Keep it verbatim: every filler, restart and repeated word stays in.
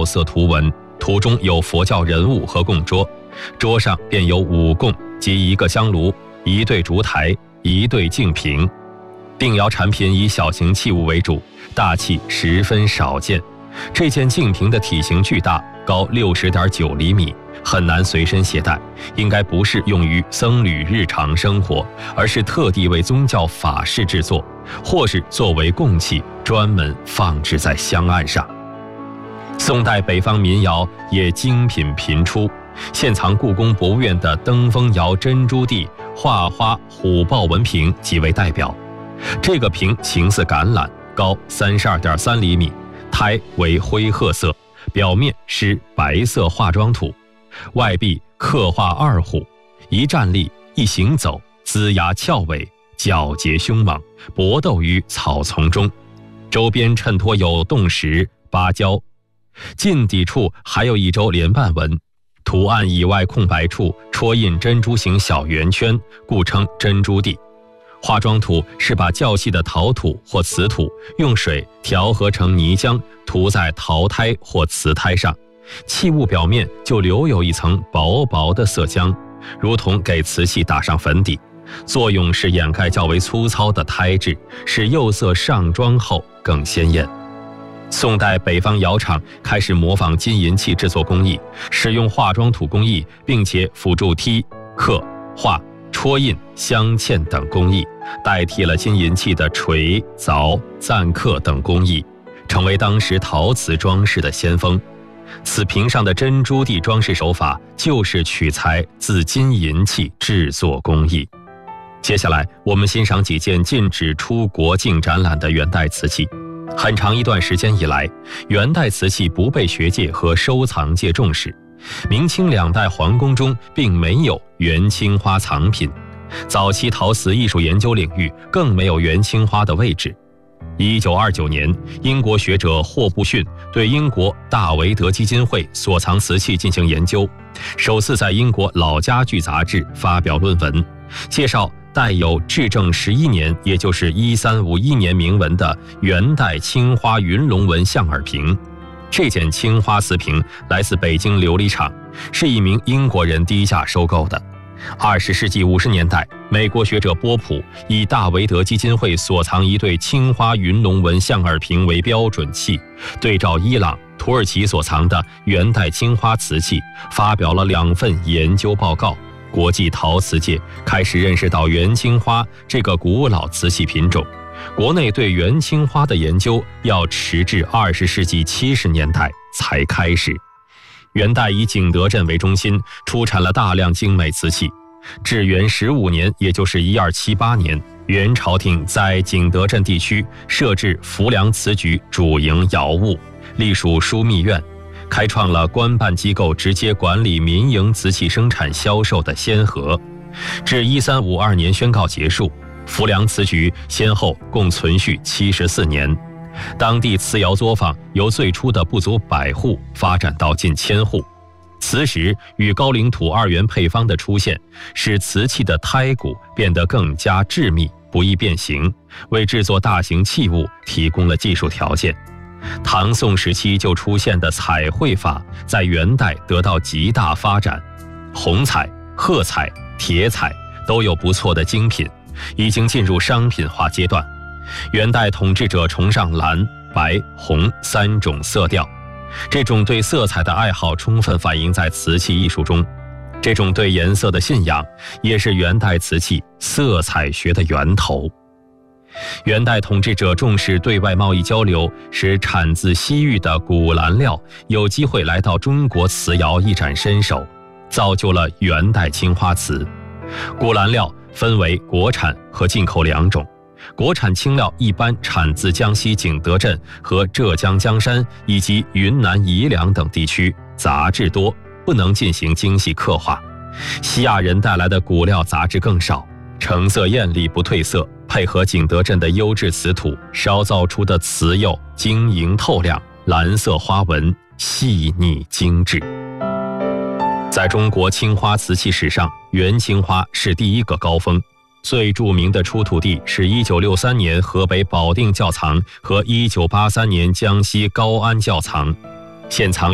色图文，图中有佛教人物和供桌，桌上便有五供及一个香炉、一对烛台、一对净瓶。定窑产品以小型器物为主，大器十分少见。这件净瓶的体型巨大，高 六十点九厘米，很难随身携带，应该不是用于僧侣日常生活，而是特地为宗教法事制作，或是作为供器专门放置在香案上。宋代北方民窑也精品频出，现藏故宫博物院的登封窑珍珠地画花虎豹纹瓶即为代表。这个瓶形似橄榄，高 三十二点三厘米，胎为灰褐色，表面施白色化妆土，外壁刻画二虎，一站立一行走，龇牙翘尾，皎洁凶猛，搏斗于草丛中，周边衬托有洞石、芭蕉。近底处还有一周连瓣纹，图案以外空白处戳印珍珠形小圆圈，故称珍珠地。化妆土是把较细的陶土或瓷土用水调和成泥浆，涂在陶胎或瓷胎上，器物表面就留有一层薄薄的色浆，如同给瓷器打上粉底，作用是掩盖较为粗糙的胎质，使釉色上妆后更鲜艳。宋代北方窑厂开始模仿金银器制作工艺，使用化妆土工艺，并且辅助剔、刻、画、戳印、镶嵌等工艺，代替了金银器的锤、凿、錾刻等工艺，成为当时陶瓷装饰的先锋。此瓶上的珍珠地装饰手法就是取材自金银器制作工艺。接下来我们欣赏几件禁止出国境展览的元代瓷器。很长一段时间以来，元代瓷器不被学界和收藏界重视，明清两代皇宫中并没有元青花藏品，早期陶瓷艺术研究领域更没有元青花的位置。一九二九年，英国学者霍布逊对英国大维德基金会所藏瓷器进行研究，首次在英国老家具杂志发表论文，介绍带有至正十一年，也就是一三五一年铭文的元代青花云龙纹象耳瓶。这件青花瓷瓶来自北京琉璃厂，是一名英国人低价收购的。二十世纪五十年代，美国学者波普以大维德基金会所藏一对青花云龙纹象耳瓶为标准器，对照伊朗、土耳其所藏的元代青花瓷器，发表了两份研究报告。国际陶瓷界开始认识到元青花这个古老瓷器品种，国内对元青花的研究要迟至二十世纪七十年代才开始。元代以景德镇为中心，出产了大量精美瓷器。至元十五年，也就是一二七八年，元朝廷在景德镇地区设置浮梁瓷局主营窑务，隶属枢密院，开创了官办机构直接管理民营瓷器生产销售的先河。至一三五二年宣告结束，浮梁瓷局先后共存续七十四年。当地瓷窑作坊由最初的不足百户发展到近千户。瓷石与高岭土二元配方的出现，使瓷器的胎骨变得更加致密，不易变形，为制作大型器物提供了技术条件。唐宋时期就出现的彩绘法，在元代得到极大发展，红彩、褐彩、铁彩都有不错的精品，已经进入商品化阶段。元代统治者崇尚蓝、白、红三种色调，这种对色彩的爱好充分反映在瓷器艺术中。这种对颜色的信仰，也是元代瓷器色彩学的源头。元代统治者重视对外贸易交流，使产自西域的古蓝料有机会来到中国瓷窑一展身手，造就了元代青花瓷。古蓝料分为国产和进口两种。国产青料一般产自江西景德镇和浙江江山以及云南宜良等地区，杂质多，不能进行精细刻画。西亚人带来的古料杂质更少，成色艳丽不褪色，配合景德镇的优质瓷土烧造出的瓷釉晶莹透亮，蓝色花纹细腻精致。在中国青花瓷器史上，元青花是第一个高峰。最著名的出土地是一九六三年河北保定窖藏和一九八三年江西高安窖藏，现藏